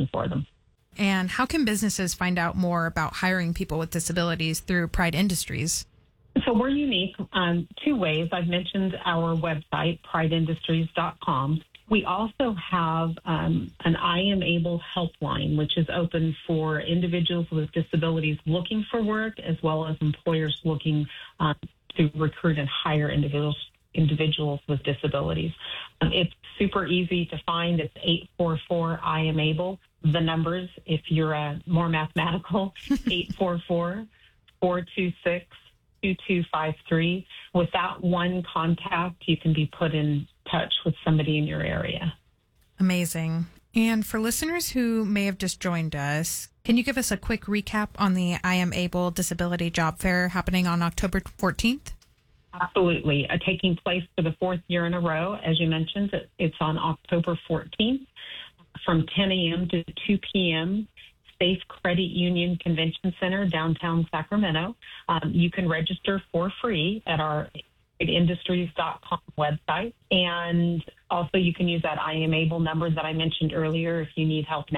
option for them. And how can businesses find out more about hiring people with disabilities through Pride Industries? So we're unique two ways. I've mentioned our website, prideindustries.com. We also have an I Am Able helpline, which is open for individuals with disabilities looking for work, as well as employers looking to recruit and hire individuals with disabilities. It's super easy to find. It's 844 I Am Able. The numbers, if you're more mathematical, 844-426-2253. With that one contact, you can be put in touch with somebody in your area. Amazing. And for listeners who may have just joined us, can you give us a quick recap on the I Am Able Disability Job Fair happening on October 14th? Absolutely. Taking place for the fourth year in a row. As you mentioned, it's on October 14th from 10 a.m. to 2 p.m. Safe Credit Union Convention Center, downtown Sacramento. You can register for free at our industries.com website. And also you can use that I Am Able number that I mentioned earlier if you need help now.